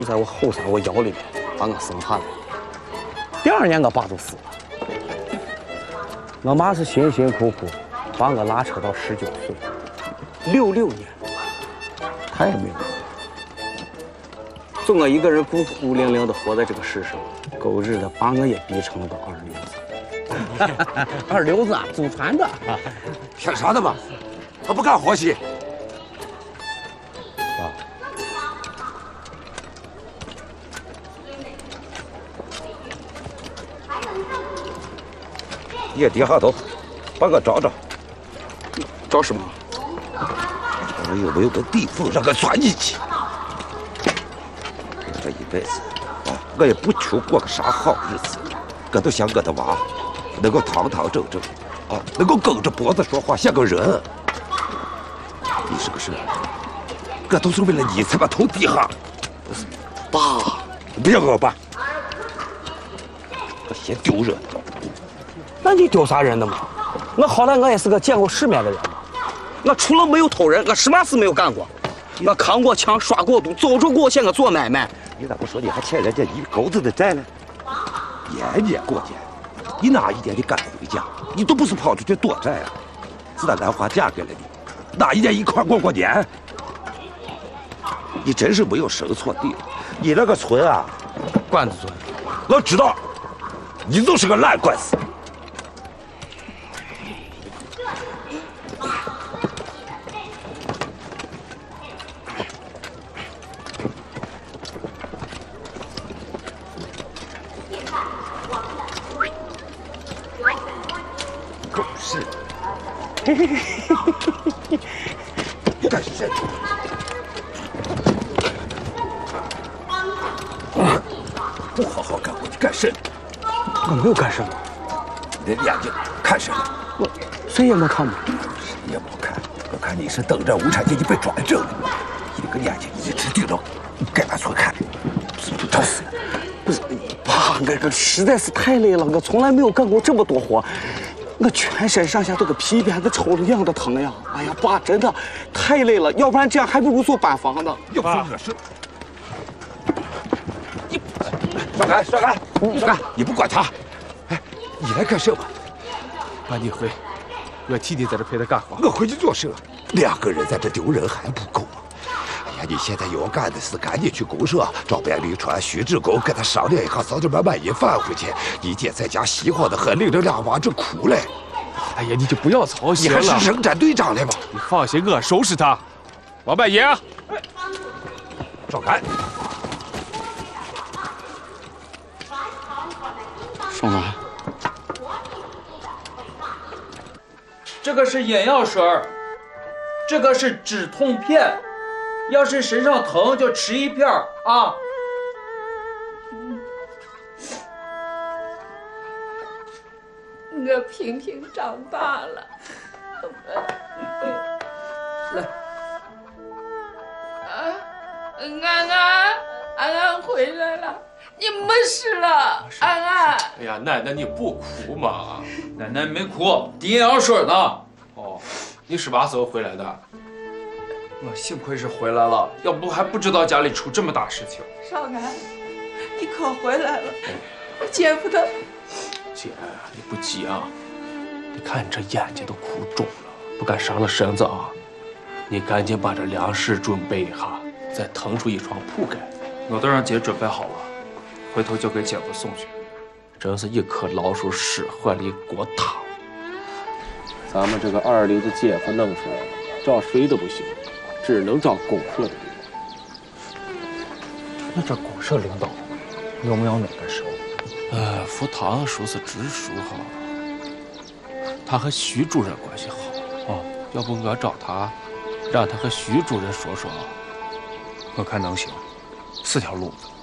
在我后山我腰里面把我生下来。第2年我爸就死了，我妈是辛辛苦苦把我拉扯到19岁，66年，她也没有。就我一个人孤孤零零的活在这个世上，狗日的把我也逼成了个二流子。二流子，祖传的。 凭啥的嘛？他不干活戏。 也低下头，帮我找找。 找什么？ 我有没有个地缝让我钻进去？我这一辈子啊，我也不求过个啥好日子，我都想我的娃能够堂堂正正，啊，能够梗着脖子说话，像个人。你是个事，我都是为了你才把头低下。 爸， 别跟我爸，我嫌丢人。 那你丢啥人的嘛？我好歹我也是个见过世面的人嘛。我除了没有偷人，我什么事没有干过。我扛过枪，刷过毒，走着过线，我做买卖。 你咋不说你还欠人家一钩子的债呢？年年过节，你哪一年你敢回家？你都不是跑出去躲债啊？自打兰花嫁给了你，哪一年一块过年？你真是没有生错地。你那个村啊， 罐子村， 我知道，你就是个烂官司。狗屎！干什么？不好好干活，你干什么？ 我没有干什么， 你的眼睛看谁了？ 我谁也没看嘛。 谁也没看，我看你是等着无产阶级被转正了。你那个眼睛一直盯着该把村看，找死！ 不是，爸，我实在是太累了，我从来没有干过这么多活，我全身上下都跟皮鞭子抽了一样的疼呀！哎呀，爸，真的太累了，要不然这样还不如做板房呢。 要说我是。上来，你不管他。哎，你来干什么？ 爸，你回，我替你在这陪他干活。 我回去做事，2个人在这丢人还不够吗？哎呀，你现在有干的事，赶紧去公社找白立川、徐志功，跟他商量一下，早点把买一饭回去。你姐在家喜欢的很，领着2娃这哭嘞。 哎呀，你就不要操心了。 你还是生产队长来吧。 你放心，我收拾他。王半爷， 赵干。 上来。 这个是眼药水儿，这个是止痛片，要是身上疼就吃1片啊。 我平平长大了， 来， 安安回来了，你没事了，安安。 哎呀，奶奶你不哭嘛？ 奶奶没哭，滴眼药水呢。 哦，你是啥时候回来的？ 我幸亏是回来了，要不还不知道家里出这么大事情。 少安，你可回来了，姐夫他。 姐，你不急啊？你看你这眼睛都哭肿了，不敢伤了身子啊！你赶紧把这粮食准备一下，再腾出一床铺盖。 我都让姐准备好了，回头就给姐夫送去。 真是一颗老鼠屎换了一锅汤。咱们这个二流子姐夫弄出来了，找谁都不行，只能找公社的人。 那这公社领导有没有哪个手？ 副堂说是直属哈，他和徐主任关系好哦。要不我找他，让他和徐主任说说。 我看能行，4条路子。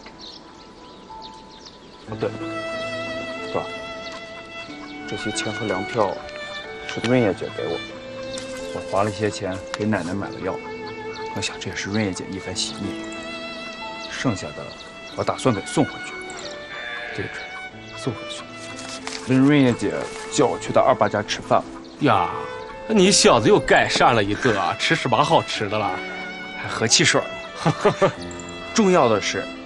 哦对，爸，这些钱和粮票是润叶姐给我，我花了一些钱给奶奶买了药，我想这也是润叶姐一番心意，剩下的我打算给送回去。地址送回去，跟润叶姐叫我去她二爸家吃饭呀。你小子又改善了一个，吃什么好吃的了？ 还喝汽水。重要的是